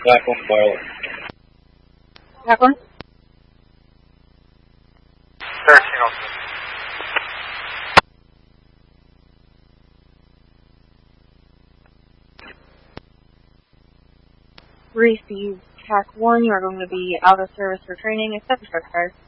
Black 1 wireless. Black 1? 1302. Receive TAC 1, you are going to be out of service for training, except for truck cars.